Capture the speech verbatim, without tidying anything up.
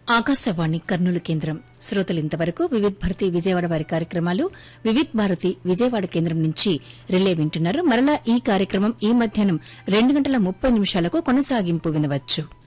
ఆకాశవాణి కర్నూలు కేంద్రం శ్రోతలు ఇంతవరకు వివిధ్ భారతి విజయవాడ వారి కార్యక్రమాలు వివిధ్ భారతి విజయవాడ కేంద్రం నుంచి రిలే వింటున్నారు. మరలా ఈ కార్యక్రమం ఈ మధ్యాహ్నం రెండు గంటల ముప్పై నిమిషాలకు కొనసాగింపు వినవచ్చు.